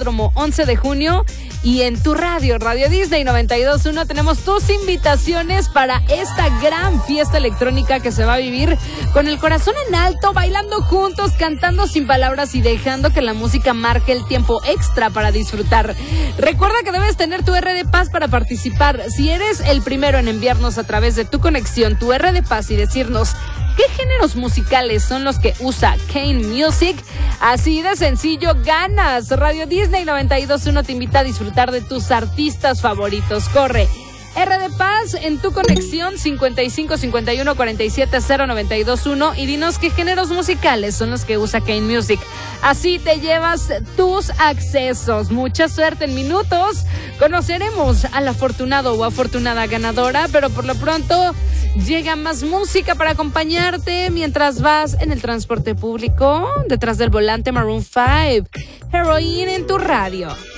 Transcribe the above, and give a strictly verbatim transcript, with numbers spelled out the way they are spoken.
Autódromo once de junio. Y en tu radio, Radio Disney noventa y dos punto uno, tenemos tus invitaciones para esta gran fiesta electrónica que se va a vivir con el corazón en alto, bailando juntos, cantando sin palabras y dejando que la música marque el tiempo extra para disfrutar. Recuerda que debes tener tu R de Paz para participar. Si eres el primero en enviarnos a través de tu conexión tu R de Paz y decirnos qué géneros musicales son los que usa Kane Music, así de sencillo ganas. Radio Disney noventa y dos punto uno te invita a disfrutar de tus artistas favoritos. Corre, R de Paz en tu conexión cincuenta y cinco cincuenta y uno cuarenta y siete cero noventa y dos uno y dinos qué géneros musicales son los que usa Kane Music. Así te llevas tus accesos. Mucha suerte. En minutos conoceremos al afortunado o afortunada ganadora, pero por lo pronto llega más música para acompañarte mientras vas en el transporte público, detrás del volante. Maroon cinco, Heroin en tu radio.